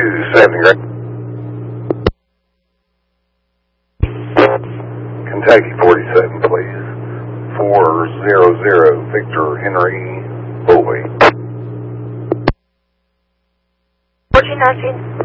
27 Grand. Kentucky 47, please. 400 Victor Henry Boy. 1419.